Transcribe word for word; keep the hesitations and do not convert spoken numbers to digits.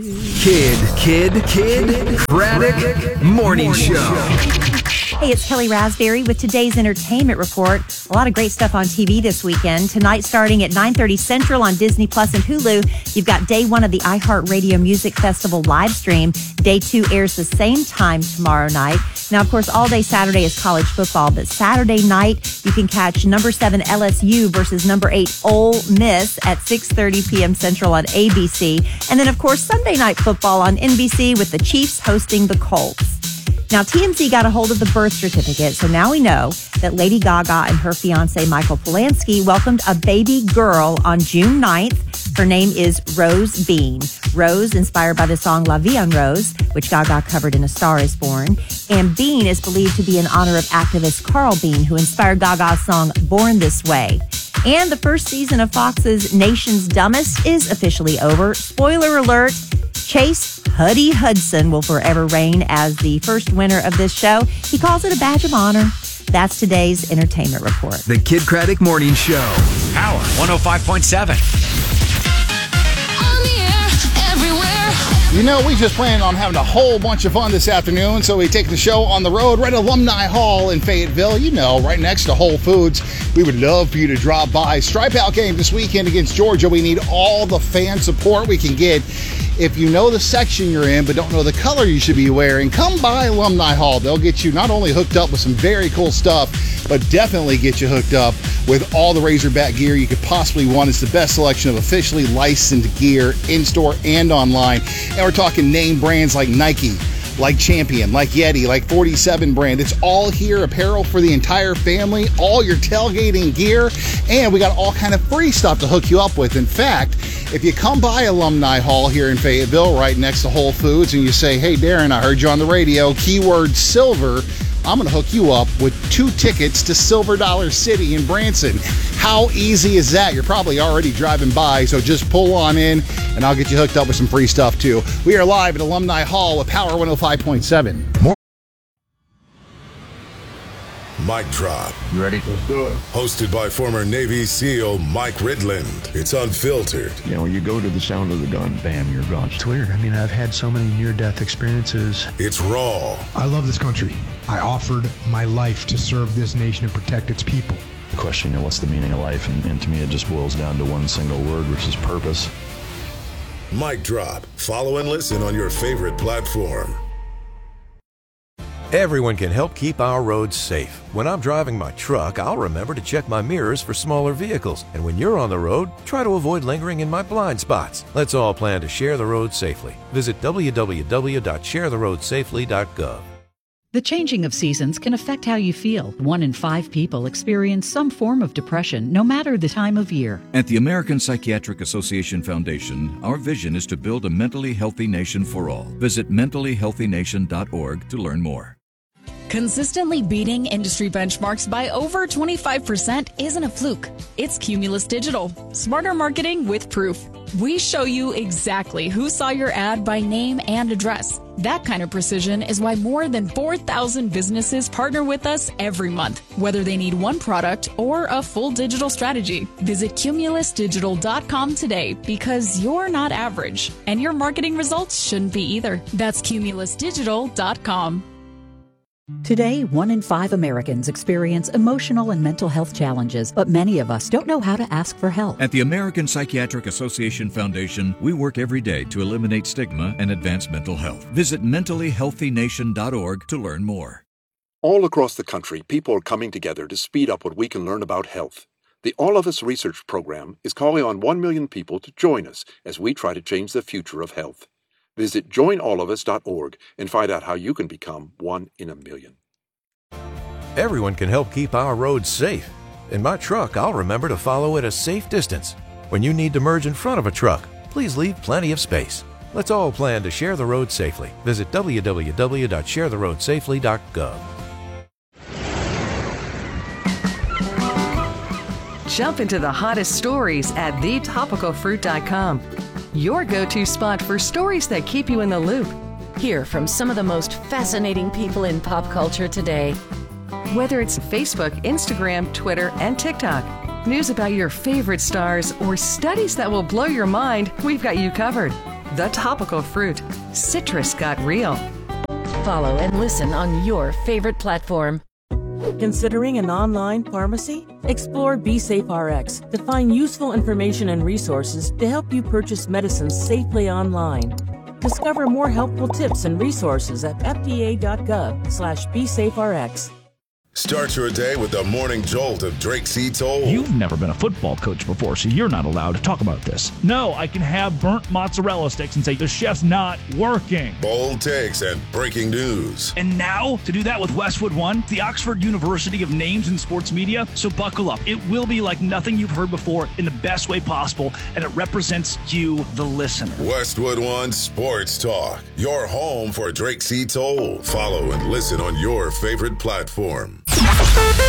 Kid, Kid, Kid, Craddock Morning Show. Hey, it's Kelly Raspberry with today's entertainment report. A lot of great stuff on T V this weekend. Tonight, starting at nine thirty Central on Disney Plus and Hulu, you've got day one of the iHeartRadio Music Festival live stream. Day two airs the same time tomorrow night. Now, of course, all day Saturday is college football, but Saturday night, you can catch number seven L S U versus number eight Ole Miss at six thirty p.m. Central on A B C. And then, of course, Sunday night football on N B C with the Chiefs hosting the Colts. Now, T M Z got a hold of the birth certificate, so now we know that Lady Gaga and her fiancé, Michael Polanski, welcomed a baby girl on June ninth. Her name is Rose Bean. Rose, inspired by the song La Vie en Rose, which Gaga covered in A Star is Born. And Bean is believed to be in honor of activist Carl Bean, who inspired Gaga's song Born This Way. And the first season of Fox's Nation's Dumbest is officially over. Spoiler alert, Chase Huddy Hudson will forever reign as the first winner of this show. He calls it a badge of honor. That's today's entertainment report. The Kid Craddock Morning Show. Power one oh five point seven. On the air, everywhere. You know, we just planned on having a whole bunch of fun this afternoon, so we take the show on the road right at Alumni Hall in Fayetteville, you know, right next to Whole Foods. We would love for you to drop by. Stripe Out game this weekend against Georgia. We need all the fan support we can get. If you know the section you're in but don't know the color you should be wearing, come by Alumni Hall. They'll get you not only hooked up with some very cool stuff, but definitely get you hooked up with all the Razorback gear you could possibly want. It's the best selection of officially licensed gear in-store and online. And we're talking name brands like Nike, like Champion, like Yeti, like forty-seven brand. It's all here, apparel for the entire family, all your tailgating gear, and we got all kind of free stuff to hook you up with. In fact, if you come by Alumni Hall here in Fayetteville, right next to Whole Foods, and you say, hey, Darren, I heard you on the radio, keyword silver, I'm going to hook you up with two tickets to Silver Dollar City in Branson. How easy is that? You're probably already driving by, so just pull on in, and I'll get you hooked up with some free stuff, too. We are live at Alumni Hall with Power one oh five point seven. More. Mic Drop. You ready? Let's do it. Hosted by former Navy SEAL Mike Ridland. It's unfiltered. You know, you go to the sound of the gun, bam, you're gone. It's weird. I mean, I've had so many near-death experiences. It's raw. I love this country. I offered my life to serve this nation and protect its people. The question, you know, what's the meaning of life? And, and to me, it just boils down to one single word, which is purpose. Mic Drop. Follow and listen on your favorite platform. Everyone can help keep our roads safe. When I'm driving my truck, I'll remember to check my mirrors for smaller vehicles. And when you're on the road, try to avoid lingering in my blind spots. Let's all plan to share the road safely. Visit w w w dot share the road safely dot gov. The changing of seasons can affect how you feel. One in five people experience some form of depression, no matter the time of year. At the American Psychiatric Association Foundation, our vision is to build a mentally healthy nation for all. Visit mentally healthy nation dot org to learn more. Consistently beating industry benchmarks by over twenty-five percent isn't a fluke. It's Cumulus Digital. Smarter marketing with proof. We show you exactly who saw your ad by name and address. That kind of precision is why more than four thousand businesses partner with us every month, whether they need one product or a full digital strategy. Visit cumulus digital dot com today, because you're not average, and your marketing results shouldn't be either. That's cumulus digital dot com. Today, one in five Americans experience emotional and mental health challenges, but many of us don't know how to ask for help. At the American Psychiatric Association Foundation, we work every day to eliminate stigma and advance mental health. Visit mentally healthy nation dot org to learn more. All across the country, people are coming together to speed up what we can learn about health. The All of Us Research Program is calling on one million people to join us as we try to change the future of health. Visit join all of us dot org and find out how you can become one in a million. Everyone can help keep our roads safe. In my truck, I'll remember to follow at a safe distance. When you need to merge in front of a truck, please leave plenty of space. Let's all plan to share the road safely. Visit w w w dot share the road safely dot gov. Jump into the hottest stories at the topical fruit dot com. Your go-to spot for stories that keep you in the loop. Hear from some of the most fascinating people in pop culture today. Whether it's Facebook, Instagram, Twitter, and TikTok, news about your favorite stars, or studies that will blow your mind, we've got you covered. The Topical Fruit. Citrus got real. Follow and listen on your favorite platform. Considering an online pharmacy? Explore BeSafeRx to find useful information and resources to help you purchase medicines safely online. Discover more helpful tips and resources at fda.gov slash BeSafeRx. Start your day with the morning jolt of Drake C. Toll. You've never been a football coach before, so you're not allowed to talk about this. No, I can have burnt mozzarella sticks and say the chef's not working. Bold takes and breaking news. And now, to do that with Westwood One, the Oxford University of Names in Sports Media. So buckle up. It will be like nothing you've heard before in the best way possible, and it represents you, the listener. Westwood One Sports Talk, your home for Drake C. Toll. Follow and listen on your favorite platform.